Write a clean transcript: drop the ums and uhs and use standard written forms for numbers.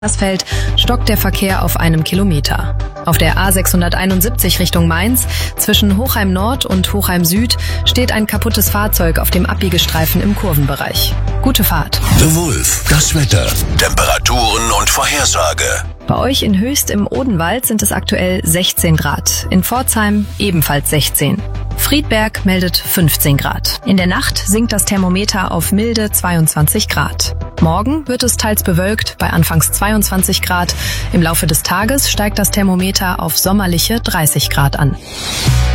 Feld stockt der Verkehr auf einem Kilometer. Auf der A671 Richtung Mainz zwischen Hochheim Nord und Hochheim Süd steht ein kaputtes Fahrzeug auf dem Abbiegestreifen im Kurvenbereich. Gute Fahrt. The Wolf, das Wetter, Temperaturen und Vorhersage. Bei euch in Höchst im Odenwald sind es aktuell 16 Grad. In Pforzheim ebenfalls 16. Friedberg meldet 15 Grad. In der Nacht sinkt das Thermometer auf milde 22 Grad. Morgen wird es teils bewölkt bei anfangs 22 Grad. Im Laufe des Tages steigt das Thermometer auf sommerliche 30 Grad an.